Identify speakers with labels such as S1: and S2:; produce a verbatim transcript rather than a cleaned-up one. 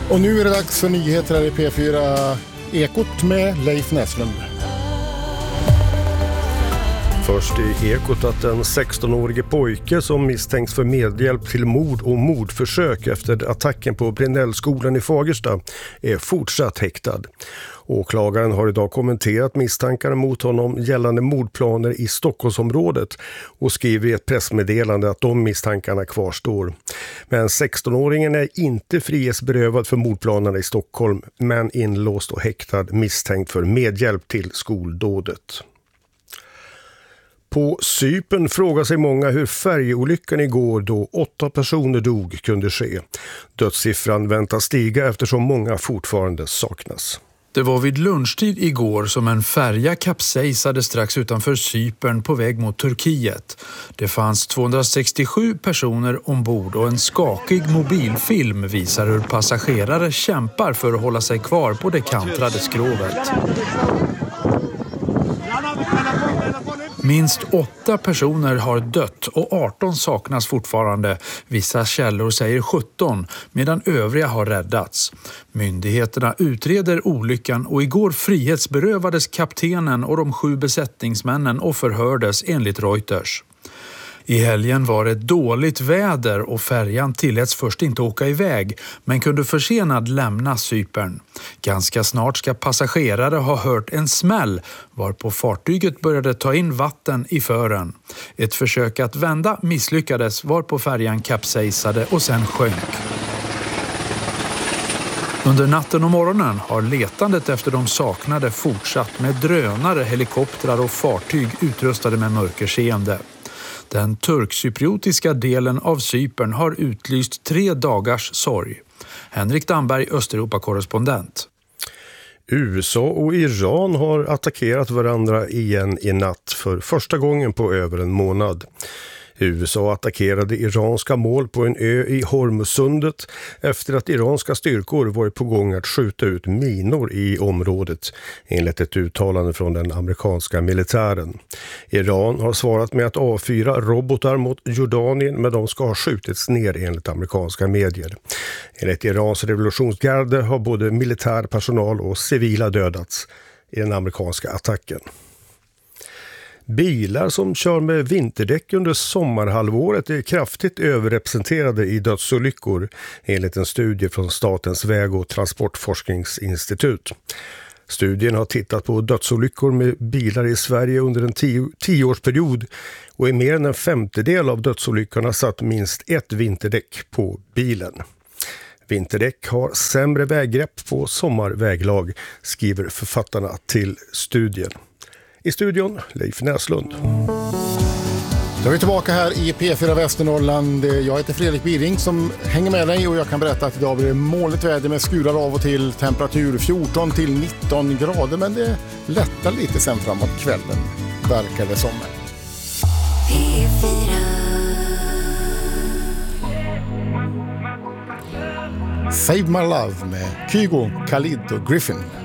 S1: Och nu är det dags för nyheter här i P fyra Ekot med Leif Näslund.
S2: Först i Ekot att en sexton-årige pojke som misstänks för medhjälp till mord och mordförsök efter attacken på Brynällskolan i Fagersta är fortsatt häktad. Åklagaren har idag kommenterat misstankar mot honom gällande mordplaner i Stockholmsområdet och skriver i ett pressmeddelande att de misstankarna kvarstår. Men sexton-åringen är inte frihetsberövad för mordplanerna i Stockholm, men inlåst och häktad misstänkt för medhjälp till skoldådet. På Cypern frågar sig många hur färjeolyckan igår då åtta personer dog kunde ske. Dödssiffran väntas stiga eftersom många fortfarande saknas.
S3: Det var vid lunchtid igår som en färja kapsejsade strax utanför Cypern på väg mot Turkiet. Det fanns tvåhundrasextiosju personer ombord och en skakig mobilfilm visar hur passagerare kämpar för att hålla sig kvar på det kantrade skrovet. Minst åtta personer har dött och arton saknas fortfarande. Vissa källor säger sjutton medan övriga har räddats. Myndigheterna utreder olyckan och igår frihetsberövades kaptenen och de sju besättningsmännen och förhördes enligt Reuters. I helgen var det dåligt väder och färjan tilläts först inte åka iväg men kunde försenad lämna Cypern. Ganska snart ska passagerare ha hört en smäll varpå fartyget började ta in vatten i fören. Ett försök att vända misslyckades varpå färjan kapsejsade och sen sjönk. Under natten och morgonen har letandet efter de saknade fortsatt med drönare, helikoptrar och fartyg utrustade med mörkerseende. Den turkcypriotiska delen av Cypern har utlyst tre dagars sorg. Henrik Damberg, Östeuropa-korrespondent.
S2: U S A och Iran har attackerat varandra igen i natt för första gången på över en månad. U S A attackerade iranska mål på en ö i Hormuzsundet efter att iranska styrkor varit på gång att skjuta ut minor i området, enligt ett uttalande från den amerikanska militären. Iran har svarat med att avfyra robotar mot Jordanien, men de ska ha skjutits ner enligt amerikanska medier. Enligt Irans revolutionsgarde har både militär personal och civila dödats i den amerikanska attacken. Bilar som kör med vinterdäck under sommarhalvåret är kraftigt överrepresenterade i dödsolyckor enligt en studie från Statens väg- och transportforskningsinstitut. Studien har tittat på dödsolyckor med bilar i Sverige under en tio, tioårsperiod och i mer än en femtedel av dödsolyckorna satt minst ett vinterdäck på bilen. Vinterdäck har sämre väggrepp på sommarväglag, skriver författarna till studien. I studion, Leif Näslund.
S1: Då är vi tillbaka här i P fyra Västernorrland. Jag heter Fredrik Biring som hänger med dig och jag kan berätta att idag blir det molnigt väder med skurar av och till, temperatur fjorton till nitton grader, men det lättar lite sen framåt kvällen, verkar det som. P fyra. Save My Love med Kygo, Khalid och Griffin.